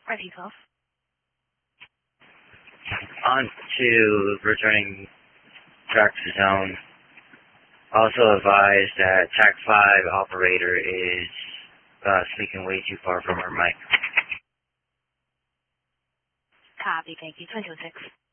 Ready, 12. On to returning track to zone. Also advise that TAC 5 operator is speaking way too far from her mic. Copy, thank you. 2006.